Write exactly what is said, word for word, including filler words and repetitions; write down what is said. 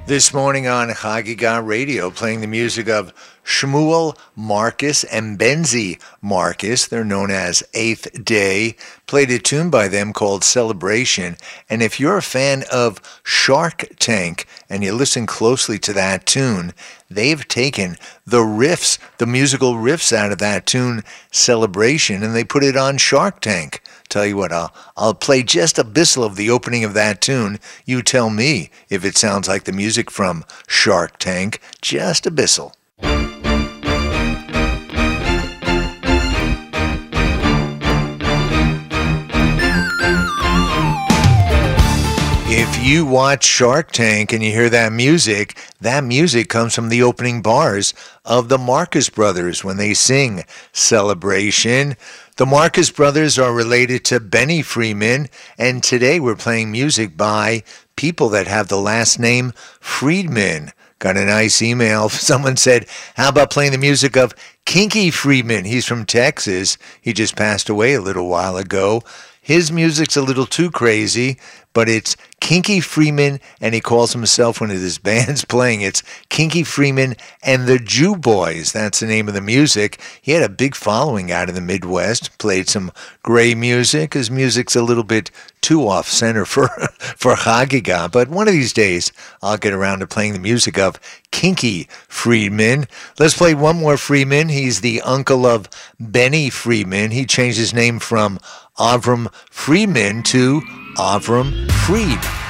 This morning on Chagiga Radio, playing the music of Shmuel Marcus and Benzi Marcus. They're known as Eighth Day. Played a tune by them called Celebration. And if you're a fan of Shark Tank and you listen closely to that tune, they've taken the riffs, the musical riffs out of that tune, Celebration, and they put it on Shark Tank. Tell you what, I'll, I'll play just a bissel of the opening of that tune. You tell me if it sounds like the music from Shark Tank. Just a bissel. If you watch Shark Tank and you hear that music, that music comes from the opening bars of the Marcus Brothers when they sing Celebration. The Marcus Brothers are related to Benny Freeman, and today we're playing music by people that have the last name Friedman. Got a nice email. Someone said, how about playing the music of Kinky Friedman? He's from Texas. He just passed away a little while ago. His music's a little too crazy, but it's Kinky Freeman, and he calls himself one of his bands playing. It's Kinky Freeman and the Jew Boys. That's the name of the music. He had a big following out of the Midwest, played some gray music. His music's a little bit too off-center for, for Chagiga, but one of these days I'll get around to playing the music of Kinky Friedman. Let's play one more Freeman. He's the uncle of Benny Freeman. He changed his name from Avram Friedman to Avram Fried.